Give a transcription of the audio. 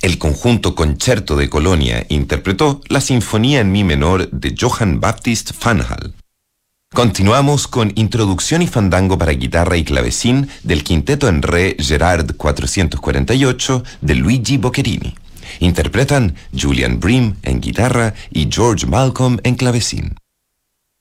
El conjunto Concerto de Colonia interpretó la Sinfonía en Mi menor de Johann Baptist van Hal. Continuamos con Introducción y Fandango para guitarra y clavecín del Quinteto en Re Gerard 448 de Luigi Boccherini. Interpretan Julian Bream en guitarra y George Malcolm en clavecín.